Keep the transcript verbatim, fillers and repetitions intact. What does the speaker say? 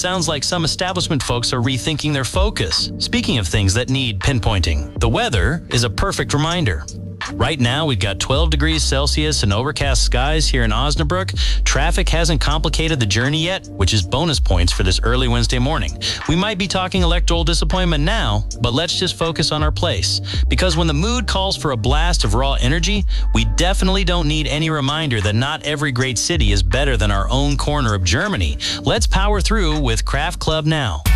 sounds like some establishment folks are rethinking their focus. Speaking of things that need pinpointing, the weather is a perfect reminder. Right now, we've got twelve degrees Celsius and overcast skies here in Osnabrück. Traffic hasn't complicated the journey yet, which is bonus points for this early Wednesday morning. We might be talking electoral disappointment now, but let's just focus on our place. Because when the mood calls for a blast of raw energy, we definitely don't need any reminder that not every great city is better than our own corner of Germany. Let's power through with Craft Club now.